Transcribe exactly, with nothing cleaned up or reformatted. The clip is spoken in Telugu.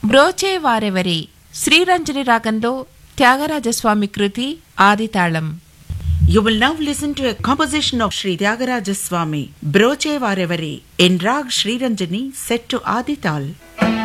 బ్రోచే వారెవరే శ్రీరంజని రాగంలో త్యాగరాజస్వామి కృతి ఆదితాళం. You will now listen to a composition of Sri Tyagaraja Swami, Broche Varevare, in Rag Sri Ranjani, set to Adital.